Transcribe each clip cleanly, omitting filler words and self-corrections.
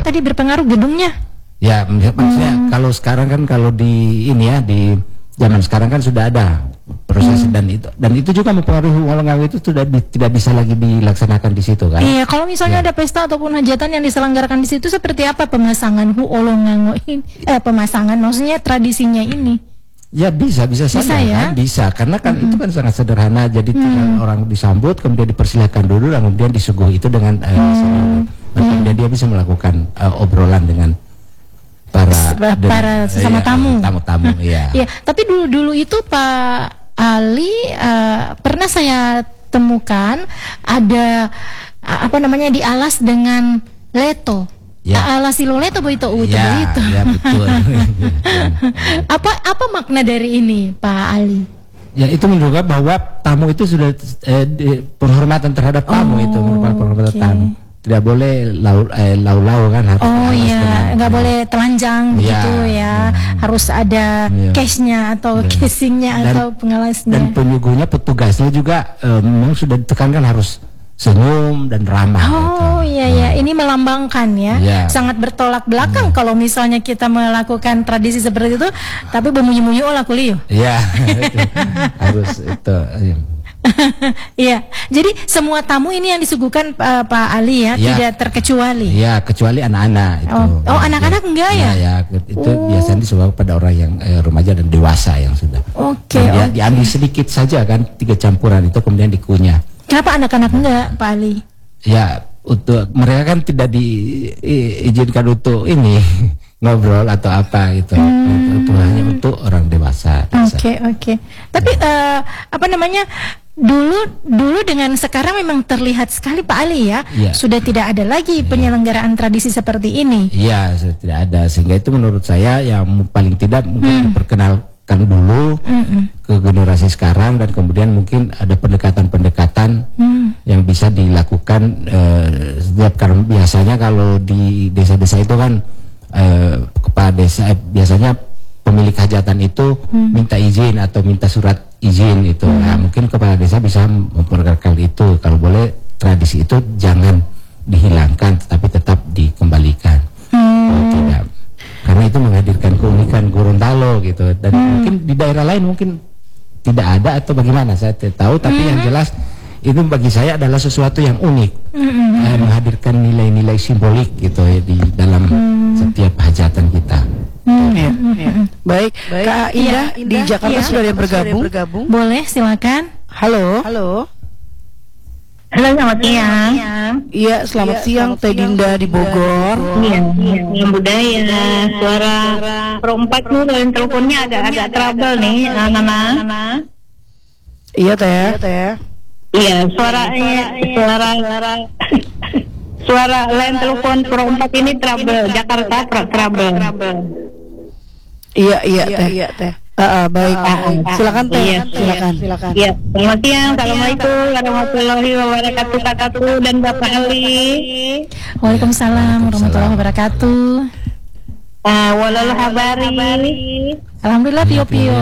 tadi berpengaruh gedungnya? Ya, maksudnya kalau sekarang kan kalau di ini ya di zaman sekarang kan sudah ada proses dan itu juga mempengaruhi Olongawi itu sudah tidak bisa lagi dilaksanakan di situ kan. Iya, kalau misalnya ada pesta ataupun hajatan yang diselenggarakan di situ seperti apa pemasangan Olongawi pemasangan maksudnya tradisinya ini? Ya bisa saja ya? kan, bisa karena kan itu kan sangat sederhana, jadi orang disambut kemudian dipersilakan dulu dan kemudian disuguhi itu dengan kemudian dia bisa melakukan obrolan dengan para sesama tamu. Tamu-tamu ya. Iya, tapi dulu itu Pak Ali pernah saya temukan ada dialas dengan leto. Ya. Alas siluleto begitu Ya betul. Apa makna dari ini Pak Ali? Ya itu menunjukkan bahwa tamu itu sudah penghormatan terhadap tamu itu merupakan penghormatan tamu. Tidak boleh lau kan harus. Oh iya, nggak boleh telanjang begitu ya. Harus ada case-nya atau casingnya atau pengalasnya. Dan penyuguhnya petugasnya juga memang sudah ditekankan harus senyum dan ramah. Oh iya, ini melambangkan ya. Sangat bertolak belakang kalau misalnya kita melakukan tradisi seperti itu, tapi bemunyi-munyi laku liu. Iya, harus itu. Iya, jadi semua tamu ini yang disuguhkan Pak Ali ya, tidak terkecuali. Iya, kecuali anak-anak itu. Oh, anak-anak enggak ya? Ya, itu biasanya disuguhkan pada orang yang remaja dan dewasa yang sudah. Oke. Diambil sedikit saja kan, 3 campuran itu kemudian dikunyah. Kenapa anak-anak enggak, Pak Ali? Ya, untuk mereka kan tidak diizinkan untuk ini ngobrol atau apa gitu. Itu hanya untuk orang dewasa. Oke. Tapi dulu dengan sekarang memang terlihat sekali Pak Ali ya. Sudah tidak ada lagi penyelenggaraan tradisi seperti ini. Iya, sudah tidak ada, sehingga itu menurut saya yang paling tidak mungkin diperkenalkan dulu ke generasi sekarang, dan kemudian mungkin ada pendekatan-pendekatan yang bisa dilakukan setiap, karena biasanya kalau di desa-desa itu kan kepala desa biasanya pemilik hajatan itu minta izin atau minta surat izin itu. Nah, mungkin kepala desa bisa memperkenalkan itu, kalau boleh tradisi itu jangan dihilangkan tetapi tetap dikembalikan. Tidak, karena itu menghadirkan keunikan Gorontalo gitu, dan mungkin di daerah lain mungkin tidak ada atau bagaimana saya tidak tahu, tapi yang jelas itu bagi saya adalah sesuatu yang unik, menghadirkan nilai-nilai simbolik gitu ya di dalam setiap hajatan kita. Baik, Kak Indah di Jakarta sudah ada yang bergabung. Boleh, silakan. Halo, selamat siang. Iya, selamat siang Teh Dinda di Bogor. Iya, budaya. Suara perempat tuh dan teleponnya agak trouble nih, Nana. Iya, Teh. Iya, suara lain telepon perempat ini trouble. Jakarta trouble. Iya, Teh. Baik. Silakan Teh. Silakan. Iya, selamat siang. Assalamualaikum warahmatullahi wabarakatuh, Kak dan Bapak Ali. Waalaikumsalam warahmatullahi wabarakatuh. Walau habari. Alhamdulillah pio.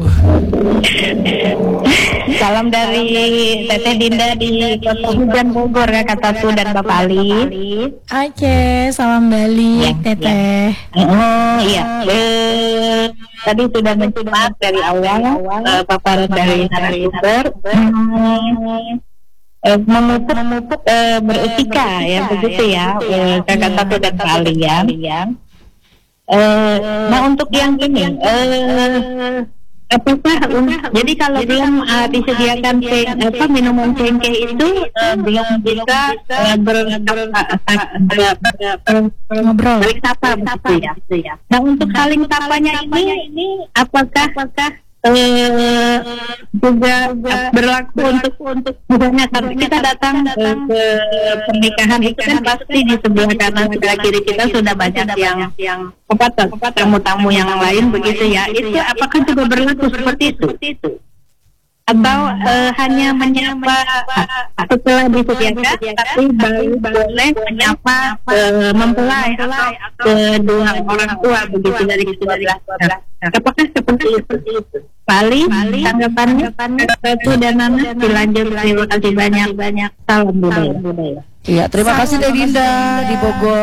Salam dari Teteh Dinda di Kota Hujan Bogor ya, Kak Tatu dan Bapak Ali. Oke, salam balik Teteh. Iya. Tadi sudah menyimak dari awal paparan dari narasumber memupuk beretika ya, begitu ya, Kak Tatu dan Pak Ali ya. Nah, untuk yang ini apakah jadi kalau belum disediakan minuman cengkeh itu belum bisa ngobrol sapa begitu ya. Nah, untuk saling sapanya ini apakah juga berlaku untuk misalnya kalau kita datang ke pernikahan itu kan pasti di sebelah kanan sebelah kiri kita sudah banyak yang tamu-tamu yang lain begitu ya. Itu apakah juga berlaku seperti itu? Atau hanya menyapa setelah disediakan, tapi baru boleh menyapa mempelai atau kedua orang tua begitu dari kedua belah. Apakah seperti itu? Paling tanggapannya Ratu dan Nana dilanjut. Terima kasih banyak. Salam budaya. Iya, terima kasih Teh Dinda di Bogor.